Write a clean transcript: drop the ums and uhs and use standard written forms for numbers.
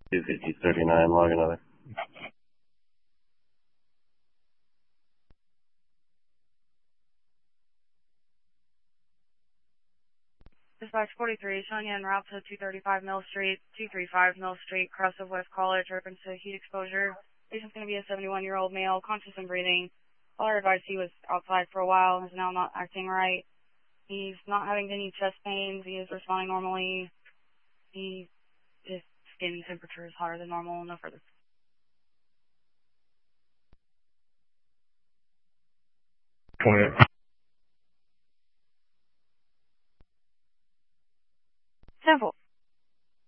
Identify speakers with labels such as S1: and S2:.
S1: 250-39, log another.
S2: Dispatch 43, showing you en route to 235 Mill Street, 235 Mill Street, cross of West College, reference to heat exposure. Patient's going to be a 71-year-old male, conscious and breathing. Caller advised he was outside for a while and is now not acting right. He's not having any chest pains. He is responding normally. His skin temperature is hotter than normal. No further.
S3: Point